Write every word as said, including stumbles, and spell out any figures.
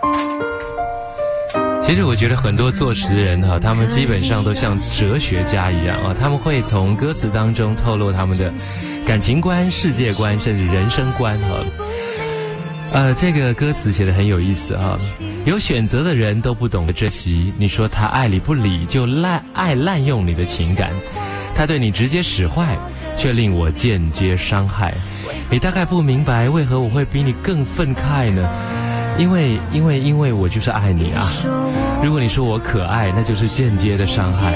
其实我觉得很多作词人哈，他们基本上都像哲学家一样啊，他们会从歌词当中透露他们的感情观、世界观，甚至人生观哈。呃，这个歌词写得很有意思哈。有选择的人都不懂得珍惜，你说他爱理不理，就滥爱滥用你的情感，他对你直接使坏，却令我间接伤害。你大概不明白为何我会比你更愤慨呢？因为因为因为我就是爱你啊！如果你说我可爱，那就是间接的伤害。